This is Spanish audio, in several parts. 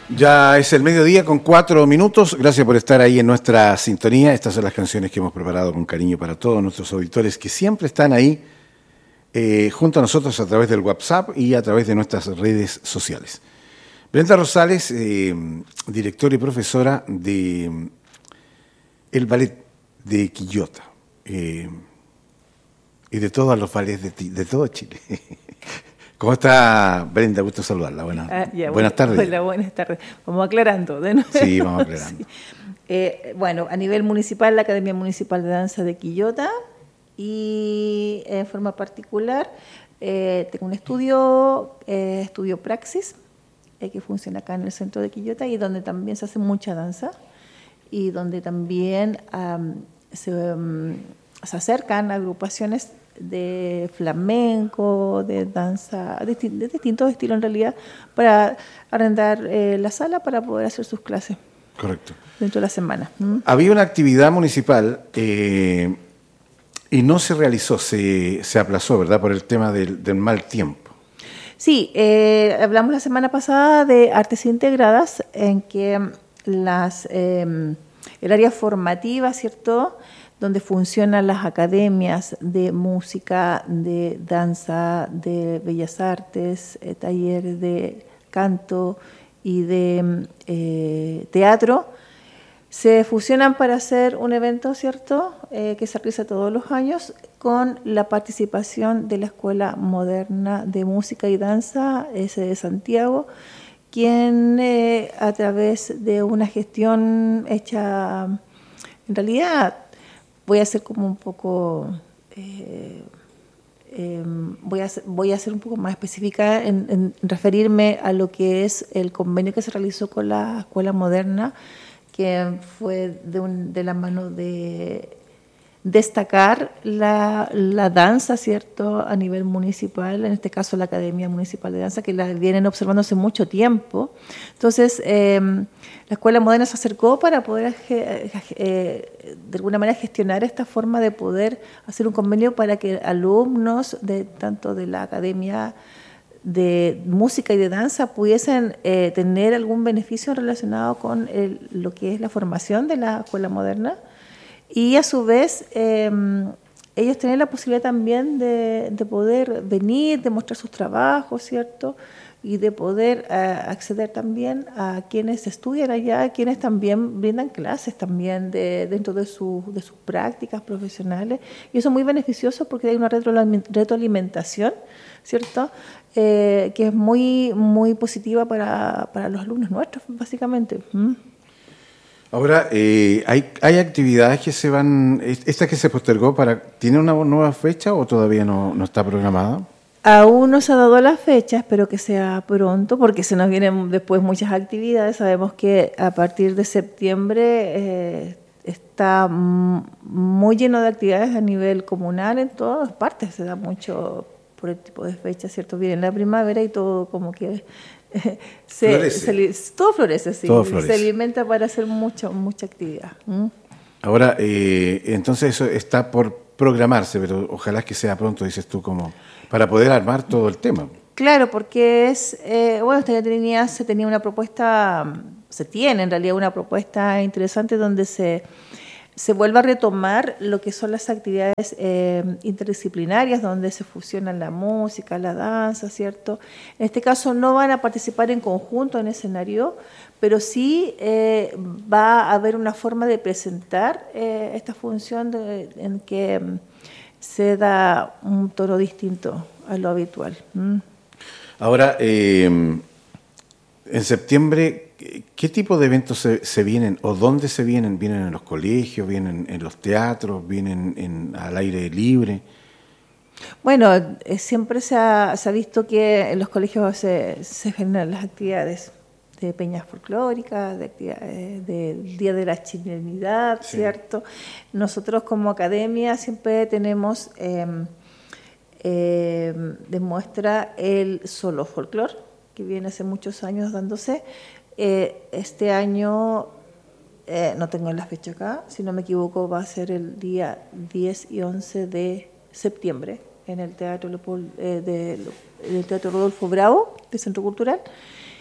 Ya es el mediodía con 4 minutos. Gracias por estar ahí en nuestra sintonía. Estas son las canciones que hemos preparado con cariño para todos nuestros auditores que siempre están ahí junto a nosotros a través del WhatsApp y a través de nuestras redes sociales. Brenda Rosales, directora y profesora de el ballet de Quillota y de todos los ballets de todo Chile. ¿Cómo está, Brenda? Gusto saludarla. Buenas tardes. Hola, buenas tardes. Vamos aclarando. ¿No? Sí, vamos aclarando. Sí. Bueno, a nivel municipal, la Academia Municipal de Danza de Quillota y en forma particular tengo un estudio Praxis, que funciona acá en el centro de Quillota y donde también se hace mucha danza y donde también se acercan agrupaciones de flamenco, de danza, de distintos estilos en realidad, para arrendar la sala para poder hacer sus clases. Correcto. Dentro de la semana. Había una actividad municipal y no se realizó, se aplazó, ¿verdad? Por el tema del mal tiempo. Sí, hablamos la semana pasada de artes integradas, en que el área formativa, ¿cierto?, donde funcionan las academias de música, de danza, de bellas artes, talleres de canto y de teatro, se fusionan para hacer un evento, ¿cierto?, que se realiza todos los años con la participación de la Escuela Moderna de Música y Danza, de Santiago, quien a través de una gestión hecha, en realidad, voy a ser como un poco, voy a ser un poco más específica en referirme a lo que es el convenio que se realizó con la Escuela Moderna, que fue de la mano de destacar la danza, ¿cierto?, a nivel municipal, en este caso la Academia Municipal de Danza, que la vienen observando hace mucho tiempo. Entonces, la Escuela Moderna se acercó para poder, de alguna manera, gestionar esta forma de poder hacer un convenio para que alumnos tanto de la Academia de Música y de Danza pudiesen tener algún beneficio relacionado con lo que es la formación de la Escuela Moderna. Y a su vez, ellos tienen la posibilidad también de poder venir, de mostrar sus trabajos, ¿cierto? Y de poder acceder también a quienes estudian allá, quienes también brindan clases también dentro de sus prácticas profesionales. Y eso es muy beneficioso porque hay una retroalimentación, ¿cierto?, que es muy, muy positiva para los alumnos nuestros, básicamente. Ahora, hay actividades que se van, esta que se postergó, ¿tiene una nueva fecha o todavía no está programada? Aún no se ha dado la fecha, espero que sea pronto, porque se nos vienen después muchas actividades. Sabemos que a partir de septiembre está muy lleno de actividades a nivel comunal en todas partes, se da mucho por el tipo de fecha, ¿cierto? Viene la primavera y todo como que todo florece, sí. Todo florece. Se alimenta para hacer mucha actividad. Ahora, entonces eso está por programarse, pero ojalá que sea pronto, dices tú, como para poder armar todo el tema. Claro, porque se tenía una propuesta, se tiene en realidad una propuesta interesante donde se vuelve a retomar lo que son las actividades interdisciplinarias, donde se fusionan la música, la danza, ¿cierto? En este caso no van a participar en conjunto en escenario, pero sí va a haber una forma de presentar esta función en que se da un tono distinto a lo habitual. Ahora, en septiembre, ¿qué tipo de eventos se vienen o dónde se vienen? ¿Vienen en los colegios, vienen en los teatros, vienen al aire libre? Bueno, siempre se ha visto que en los colegios se generan las actividades de peñas folclóricas, de actividades del Día de la Chilenidad, sí, ¿cierto? Nosotros como academia siempre tenemos demuestra el solo folclore, que viene hace muchos años dándose. Este año, no tengo la fecha acá, si no me equivoco, va a ser el día 10 y 11 de septiembre en el Teatro Rodolfo Bravo, del Centro Cultural.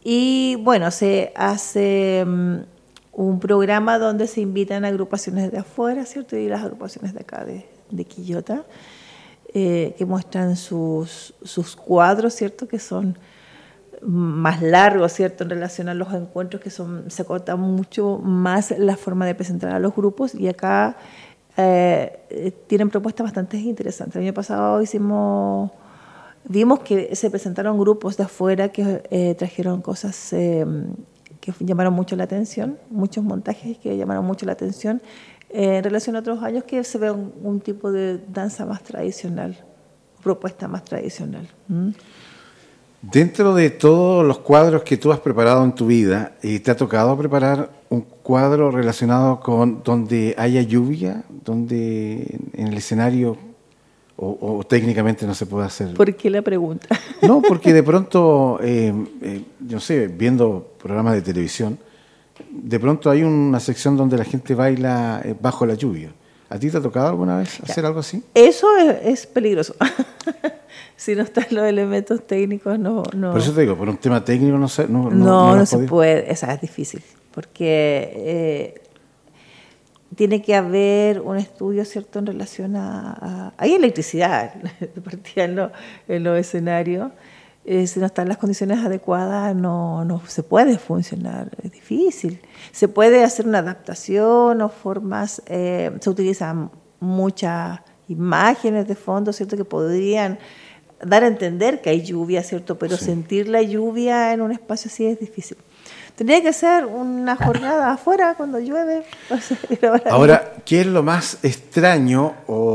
Y bueno, se hace un programa donde se invitan agrupaciones de afuera, ¿cierto? Y las agrupaciones de acá, de Quillota, que muestran sus cuadros, ¿cierto? Que son más largos, ¿cierto? En relación a los encuentros, que se corta mucho más la forma de presentar a los grupos. Y acá tienen propuestas bastante interesantes. El año pasado vimos que se presentaron grupos de afuera que trajeron cosas que llamaron mucho la atención, muchos montajes que llamaron mucho la atención, en relación a otros años que se ve un tipo de danza más tradicional, propuesta más tradicional. Dentro de todos los cuadros que tú has preparado en tu vida, ¿te ha tocado preparar un cuadro relacionado con donde haya lluvia, donde en el escenario o técnicamente no se puede hacer? ¿Por qué la pregunta? No, porque de pronto, yo sé, viendo programas de televisión, de pronto hay una sección donde la gente baila bajo la lluvia. ¿A ti te ha tocado alguna vez hacer algo así? Eso es peligroso. Si no están los elementos técnicos, no. Por eso te digo, por un tema técnico no se puede. Esa es difícil, porque tiene que haber un estudio, ¿cierto?, en relación a hay electricidad de partida en los escenarios. Si no están las condiciones adecuadas, no se puede funcionar, es difícil. Se puede hacer una adaptación o formas, se utilizan muchas imágenes de fondo, ¿cierto?, que podrían dar a entender que hay lluvia, ¿cierto?, pero sí, sentir la lluvia en un espacio así es difícil. Tendría que ser una jornada afuera cuando llueve. Ahora, ¿qué es lo más extraño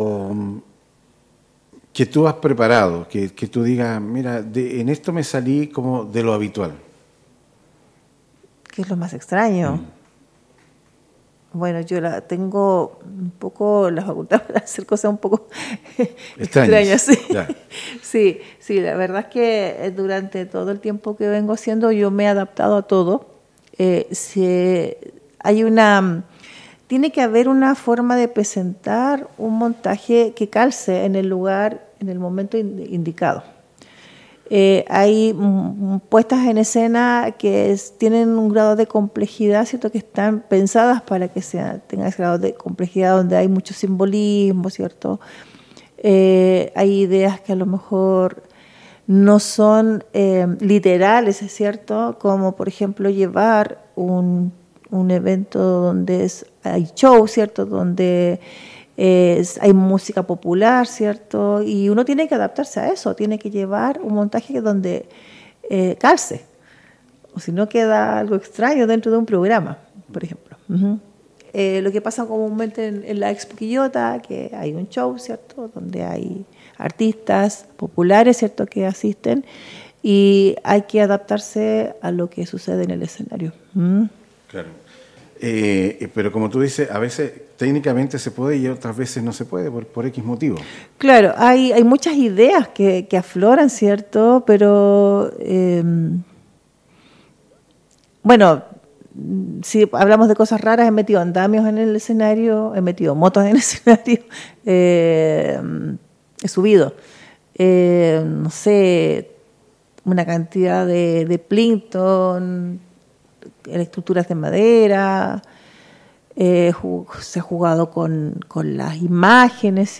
que tú has preparado? Que tú digas, mira, en esto me salí como de lo habitual. ¿Qué es lo más extraño? Bueno, yo tengo un poco la facultad para hacer cosas un poco extrañas. Sí. Sí, la verdad es que durante todo el tiempo que vengo haciendo yo me he adaptado a todo. Tiene que haber una forma de presentar un montaje que calce en el lugar, en el momento indicado. Hay puestas en escena que tienen un grado de complejidad, ¿cierto?, que están pensadas para que tengan ese grado de complejidad donde hay mucho simbolismo, ¿cierto? Hay ideas que a lo mejor no son literales, ¿es cierto? Como por ejemplo llevar un evento donde hay show, ¿cierto?, donde hay música popular, ¿cierto? Y uno tiene que adaptarse a eso, tiene que llevar un montaje donde calce, o si no queda algo extraño dentro de un programa, por ejemplo. Lo que pasa comúnmente en la Expo Quillota, que hay un show, ¿cierto?, donde hay artistas populares, ¿cierto?, que asisten, y hay que adaptarse a lo que sucede en el escenario. Claro. Pero como tú dices, a veces técnicamente se puede y otras veces no se puede por X motivo. Claro, hay muchas ideas que afloran, ¿cierto? Pero, bueno, si hablamos de cosas raras, he metido andamios en el escenario, he metido motos en el escenario, he subido, no sé, una cantidad de plinton, estructuras de madera, se ha jugado con las imágenes,